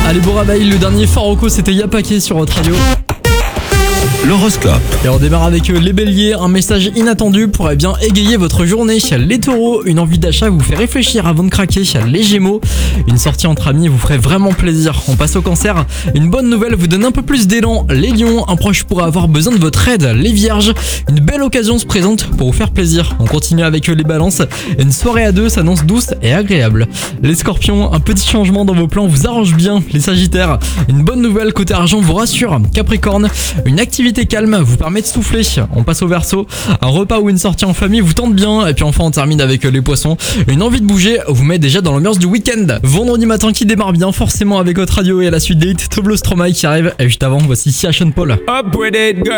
Allez, bon réveil, le dernier Faroco, c'était Yapaké sur votre radio. L'horoscope. Et on démarre avec les béliers, un message inattendu pourrait bien égayer votre journée. Les taureaux, une envie d'achat vous fait réfléchir avant de craquer. Les gémeaux, une sortie entre amis vous ferait vraiment plaisir. On passe au cancer, une bonne nouvelle vous donne un peu plus d'élan. Les lions, un proche pourrait avoir besoin de votre aide. Les vierges, une belle occasion se présente pour vous faire plaisir. On continue avec les balances, une soirée à deux s'annonce douce et agréable. Les scorpions, un petit changement dans vos plans vous arrange bien. Les sagittaires, une bonne nouvelle côté argent vous rassure. Capricorne, une activité calme vous permet de souffler. On passe au verseau, un repas ou une sortie en famille vous tente bien. Et puis enfin on termine avec les poissons, une envie de bouger vous met déjà dans l'ambiance du week-end. Vendredi matin qui démarre bien forcément avec votre radio et à la suite des hits Toblo Stromae qui arrive. Et juste avant voici Sia Sean Paul. Up with it, girl.